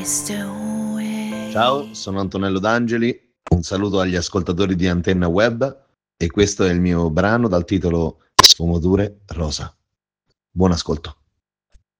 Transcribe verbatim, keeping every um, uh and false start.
Ciao, sono Antonello D'Angeli, un saluto agli ascoltatori di Antenna Web e questo è il mio brano dal titolo Sfumature Rosa. Buon ascolto.